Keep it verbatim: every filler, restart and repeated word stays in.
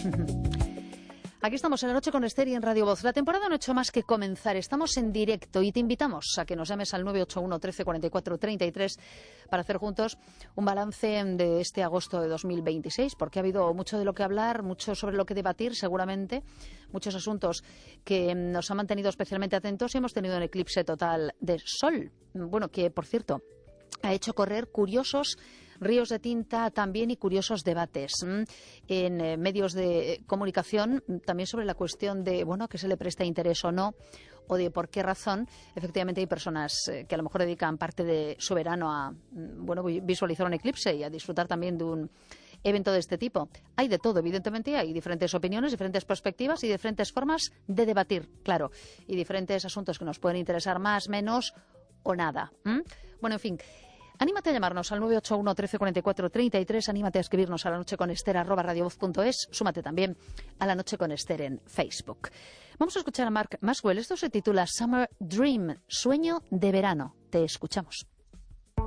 Aquí estamos en La Noche con Esther y en Radio Voz. La temporada no ha hecho más que comenzar. Estamos en directo y te invitamos a que nos llames al nueve ocho uno, trece, cuarenta y cuatro, treinta y tres para hacer juntos un balance de este agosto de dos mil veintiséis, porque ha habido mucho de lo que hablar, mucho sobre lo que debatir, seguramente, muchos asuntos que nos han mantenido especialmente atentos y hemos tenido un eclipse total de sol. Bueno, que, por cierto, ha hecho correr curiosos ríos de tinta también y curiosos debates ¿m? en eh, medios de comunicación, también sobre la cuestión de, bueno, que se le presta interés o no, o de por qué razón. Efectivamente hay personas eh, que a lo mejor dedican parte de su verano a, bueno, visualizar un eclipse y a disfrutar también de un evento de este tipo. Hay de todo, evidentemente, hay diferentes opiniones, diferentes perspectivas y diferentes formas de debatir, claro, y diferentes asuntos que nos pueden interesar más, menos o nada. ¿m? Bueno, en fin, anímate a llamarnos al nueve ocho uno, trece, cuarenta y cuatro, treinta y tres, anímate a escribirnos a la noche con Esther arroba radiovoz punto es, súmate también a La Noche con Esther en Facebook. Vamos a escuchar a Mark Maxwell, esto se titula Summer Dream, sueño de verano. Te escuchamos.